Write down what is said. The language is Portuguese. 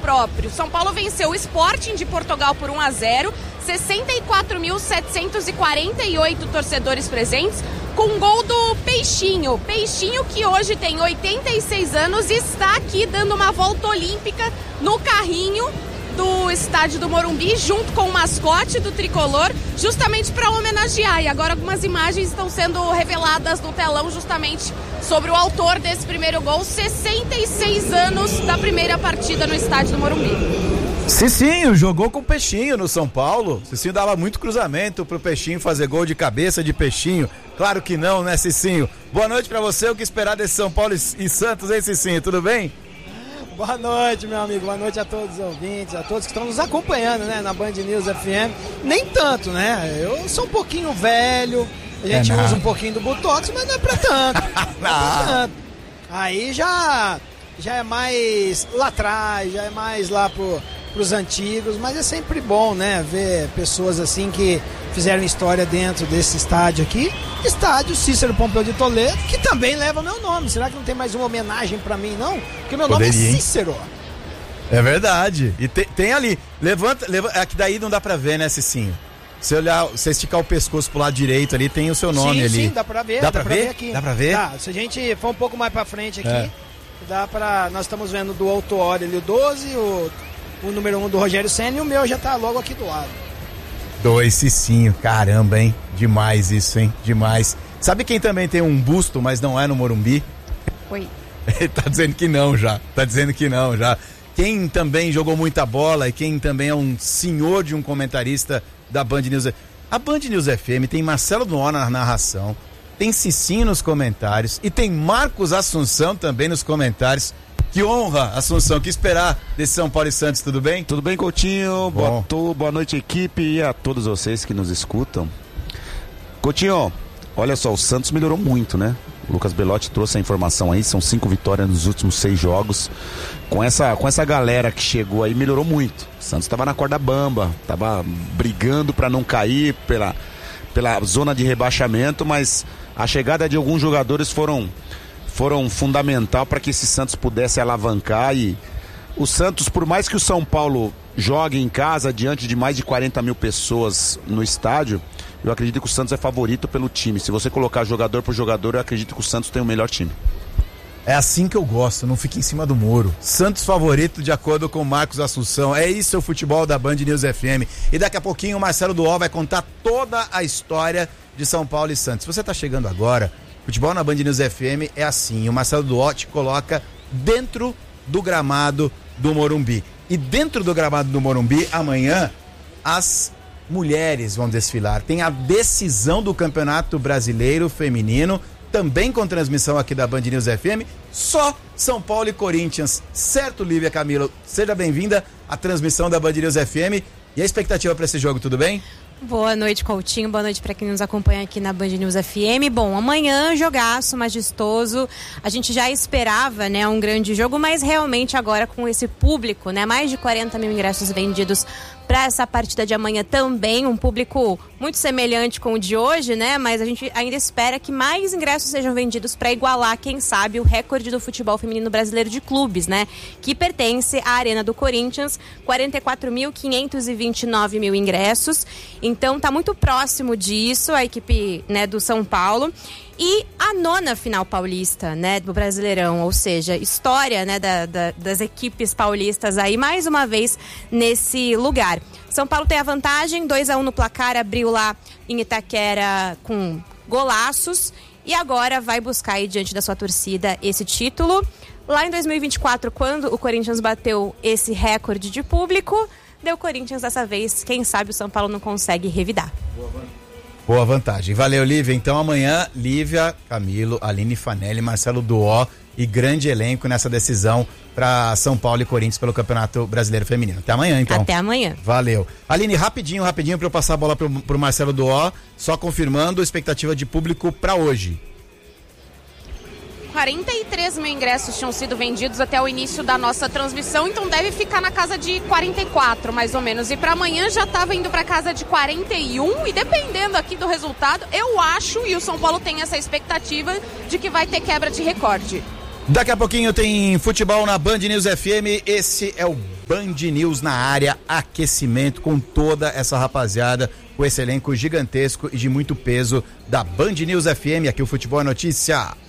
próprio. São Paulo venceu o Sporting de Portugal por 1-0, 64.748 torcedores presentes, com gol do Peixinho. Peixinho, que hoje tem 86 anos, está aqui dando uma volta olímpica no carrinho do estádio do Morumbi, junto com o mascote do tricolor, justamente para homenagear. E agora algumas imagens estão sendo reveladas no telão justamente sobre o autor desse primeiro gol, 66 anos da primeira partida no estádio do Morumbi. Cicinho jogou com o Peixinho no São Paulo. Cicinho dava muito cruzamento pro Peixinho fazer gol de cabeça de Peixinho. Claro que não, né, Cicinho? Boa noite pra você. O que esperar desse São Paulo e Santos, hein, Cicinho? Tudo bem? Boa noite, meu amigo. Boa noite a todos os ouvintes, a todos que estão nos acompanhando, né, na Band News FM. Nem tanto, né? Eu sou um pouquinho velho, a gente usa um pouquinho do Botox, mas não é pra tanto. Não é pra tanto. Aí já é mais lá atrás, já é mais lá pros antigos, mas é sempre bom, né, ver pessoas assim que fizeram história dentro desse estádio aqui, estádio Cícero Pompeu de Toledo, que também leva meu nome. Será que não tem mais uma homenagem pra mim, não? Porque meu nome é Cícero. É verdade. E tem ali, levanta, aqui daí não dá pra ver, né, Cicinho? Se olhar, você esticar o pescoço pro lado direito ali, tem o seu nome ali. Sim, dá pra ver. Dá pra ver aqui. Dá pra ver? Tá, se a gente for um pouco mais pra frente aqui, dá pra... Nós estamos vendo do Autuori ali o 12, o número 1 do Rogério Senna, e o meu já tá logo aqui do lado. 2 Cicinho, caramba, hein? Demais isso, hein? Demais. Sabe quem também tem um busto, mas não é no Morumbi? Oi. Ele tá dizendo que não já. Quem também jogou muita bola e quem também é um senhor de um comentarista da Band News. A Band News FM tem Marcelo Duó na narração, tem Cicinho nos comentários e tem Marcos Assunção também nos comentários. Que honra, Assunção, que esperar desse São Paulo e Santos, tudo bem? Tudo bem, Coutinho? Boa noite, equipe, e a todos vocês que nos escutam. Coutinho, olha só, o Santos melhorou muito, né? O Lucas Belotti trouxe a informação aí, são 5 vitórias nos últimos 6 jogos. Com essa galera que chegou aí, melhorou muito. O Santos estava na corda bamba, estava brigando para não cair pela zona de rebaixamento, mas a chegada de alguns jogadores foram fundamental para que esse Santos pudesse alavancar. E o Santos, por mais que o São Paulo jogue em casa diante de mais de 40 mil pessoas no estádio, eu acredito que o Santos é favorito pelo time. Se você colocar jogador por jogador, eu acredito que o Santos tem o melhor time. É assim que eu gosto, não fica em cima do muro. Santos favorito de acordo com o Marcos Assunção. É isso o futebol da Band News FM. E daqui a pouquinho o Marcelo Duó vai contar toda a história de São Paulo e Santos. Se você está chegando agora, futebol na Band News FM é assim. O Marcelo Duó te coloca dentro do gramado do Morumbi. E dentro do gramado do Morumbi, amanhã, as mulheres vão desfilar. Tem a decisão do Campeonato Brasileiro Feminino, também com transmissão aqui da Band News FM, só São Paulo e Corinthians. Certo, Lívia Camilo? Seja bem-vinda à transmissão da Band News FM. E a expectativa para esse jogo, tudo bem? Boa noite, Coutinho. Boa noite para quem nos acompanha aqui na Band News FM. Bom, amanhã jogaço majestoso. A gente já esperava, né, um grande jogo, mas realmente agora com esse público, né, mais de 40 mil ingressos vendidos para essa partida de amanhã também, um público muito semelhante com o de hoje, né? Mas a gente ainda espera que mais ingressos sejam vendidos para igualar, quem sabe, o recorde do futebol feminino brasileiro de clubes, né? Que pertence à Arena do Corinthians, 44.529 mil ingressos. Então tá muito próximo disso a equipe, né, do São Paulo. E a 9ª final paulista, né, do Brasileirão, ou seja, história, né, das equipes paulistas aí, mais uma vez, nesse lugar. São Paulo tem a vantagem, 2-1 no placar, abriu lá em Itaquera com golaços e agora vai buscar aí diante da sua torcida esse título. Lá em 2024, quando o Corinthians bateu esse recorde de público, deu Corinthians dessa vez, quem sabe o São Paulo não consegue revidar. Boa vantagem. Valeu, Lívia. Então amanhã, Lívia, Camilo, Aline Fanelli, Marcelo Duó e grande elenco nessa decisão para São Paulo e Corinthians pelo Campeonato Brasileiro Feminino. Até amanhã, então. Até amanhã. Valeu. Aline, rapidinho para eu passar a bola pro Marcelo Duó, só confirmando a expectativa de público para hoje. 43 mil ingressos tinham sido vendidos até o início da nossa transmissão, então deve ficar na casa de 44, mais ou menos. E para amanhã já estava indo para casa de 41 e dependendo aqui do resultado, eu acho, e o São Paulo tem essa expectativa, de que vai ter quebra de recorde. Daqui a pouquinho tem futebol na Band News FM, esse é o Band News na área, aquecimento com toda essa rapaziada, com esse elenco gigantesco e de muito peso da Band News FM. Aqui o Futebol é Notícia.